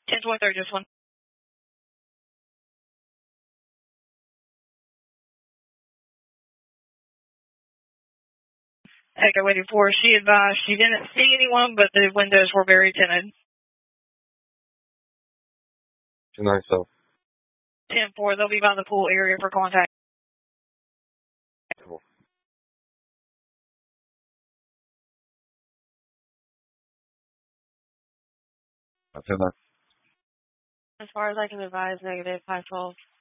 10-23, just one. Echo 84, she advised she didn't see anyone, but the windows were very tinted. 297. 10-4, they'll be by the pool area for contact. Cool. That's in there. As far as I can advise, negative 512.